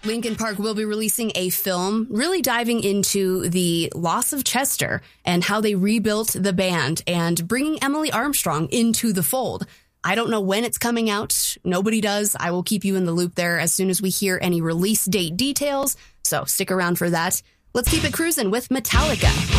Linkin Park will be releasing a film really diving into the loss of Chester and how they rebuilt the band and bringing Emily Armstrong into the fold. I don't know when it's coming out. Nobody does. I will keep you in the loop there as soon as we hear any release date details. So stick around for that. Let's keep it cruising with Metallica.